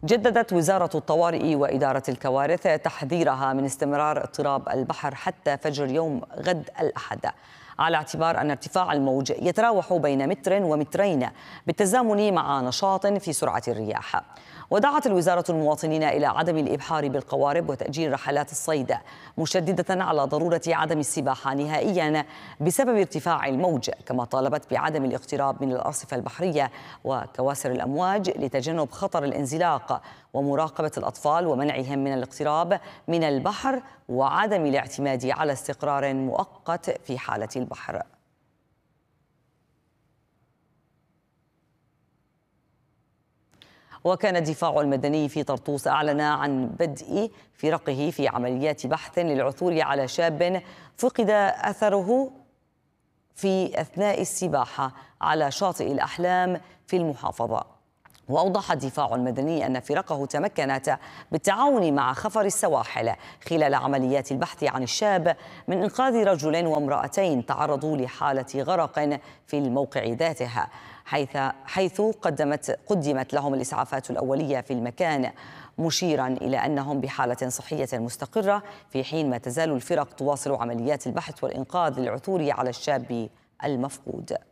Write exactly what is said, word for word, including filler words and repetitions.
جددت وزارة الطوارئ وإدارة الكوارث تحذيرها من استمرار اضطراب البحر حتى فجر يوم غد الأحد، على اعتبار أن ارتفاع الموج يتراوح بين متر ومترين بالتزامن مع نشاط في سرعة الرياح. ودعت الوزارة المواطنين إلى عدم الإبحار بالقوارب وتأجيل رحلات الصيد، مشددة على ضرورة عدم السباحة نهائيا بسبب ارتفاع الموج، كما طالبت بعدم الاقتراب من الأرصفة البحرية وكواسر الأمواج لتجنب خطر الانزلاق ومراقبة الأطفال ومنعهم من الاقتراب من البحر وعدم الاعتماد على استقرار مؤقت في حالة البحر. وكان الدفاع المدني في طرطوس أعلن عن بدء فرقه في عمليات بحث للعثور على شاب فقد أثره في أثناء السباحة على شاطئ الأحلام في المحافظة. وأوضح الدفاع المدني أن فرقه تمكنت بالتعاون مع خفر السواحل خلال عمليات البحث عن الشاب من إنقاذ رجل وامرأتين تعرضوا لحالة غرق في الموقع ذاته، حيث حيث قدمت قدمت لهم الإسعافات الأولية في المكان، مشيرا إلى أنهم بحالة صحية مستقرة، في حين ما تزال الفرق تواصل عمليات البحث والإنقاذ للعثور على الشاب المفقود.